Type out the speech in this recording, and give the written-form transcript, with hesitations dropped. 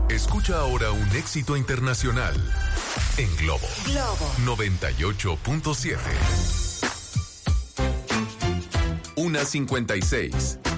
Escucha ahora un éxito internacional en Globo 98.7. 1:56.